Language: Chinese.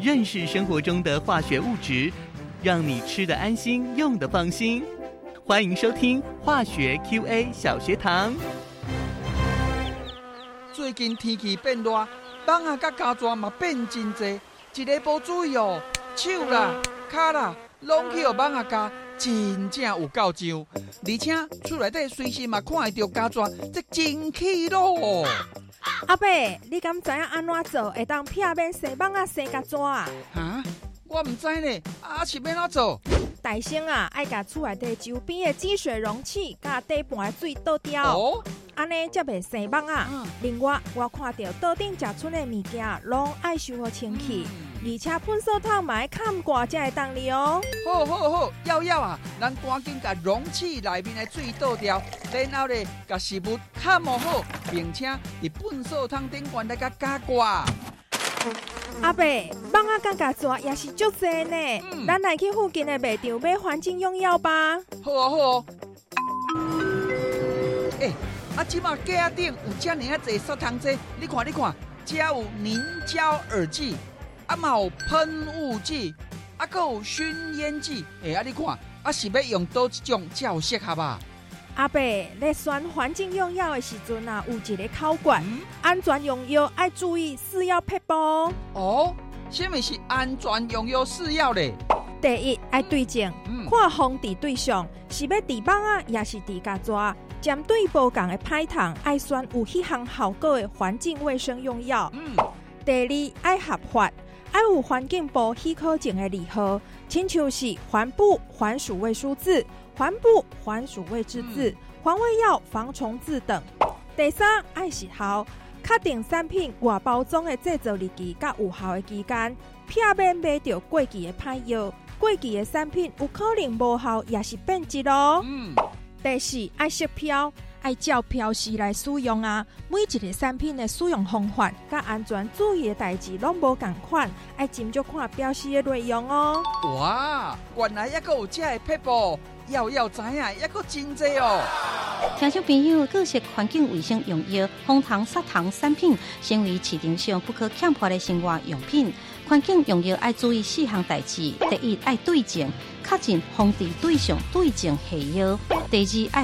认识生活中的化学物质，让你吃得安心，用得放心。欢迎收听化学 QA 小学堂。 最近天气变热，蚊仔甲胶蛇嘛变真多，一个无注意哦，手啦、脚啦，拢去互蚊仔咬，真正有够痒。而且厝内底随时嘛看会到胶蛇，这真气恼哦。 阿伯，你敢知影安怎做会当避免生蚊仔生胶蛇啊？ 哈，我唔知呢，是要怎做？ 大先啊，爱甲厝内底周边的积水容器甲底盘的水倒掉，安尼才袂生蚊仔。另外，我看到桌顶食剩的物件，拢爱收好清气，而且喷扫桶嘛要盖挂才会当哩哦。 好，要啊，咱赶紧甲容器内面的水倒掉，然后咧甲食物盖好，并且伫喷扫桶顶悬来甲加挂。 阿伯，蚊仔甲胶蛇也是足济呢，咱来去附近的卖场买环境用药吧。 好哦。即马架顶有遮尔啊侪杀虫剂，你看，遮有凝胶耳剂，嘛有喷雾剂，阁有熏烟剂。你看，是要用倒一种才有适合啊？ 阿伯，咧选环境用药的时阵啊，有一个考卷，安全用药爱注意4要撇步。 什么是安全用药4要咧？ 第一，爱对症，看防治对象是要治蚊仔，也是治胶蛇。针对无同的歹虫，爱选有迄项效果的环境卫生用药。第二，爱合法，爱有环境部许可证的字号，亲像是环部环鼠卫书字、环部环鼠卫制字、环卫药防虫字等。第三，爱时效，确定产品外包装的制造日期甲有效的期间，避免买到过期的歹药。过期的产品有可能无效，也是变质哦。第四，爱识标，爱照标示来使用啊。每一个产品的使用方法甲安全注意的代志拢无同款，爱斟酌看标示的内容哦。 哇，原来还有这个撇步，要知影，还有真多哦。 听众朋友，各式环境卫生用药、防虫杀虫产品，成为市场上不可欠缺的生活用品。环境用药爱注意4项代志：第一，爱对症，确诊防治对象对症下药；第二，爱